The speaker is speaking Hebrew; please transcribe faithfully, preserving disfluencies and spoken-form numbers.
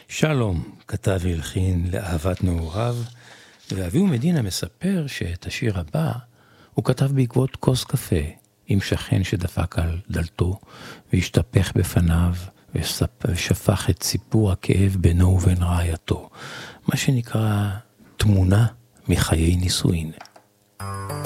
שלום כתב והלחין לאהבת נעוריו, ואביהו מדינה מספר שאת השיר הבא הוא כתב בעקבות כוס קפה עם שכן שדפק על דלתו והשתפך בפניו ושפך את סיפור הכאב בינו ובין רעייתו, מה שנקרא תמונה מחיי נישואין.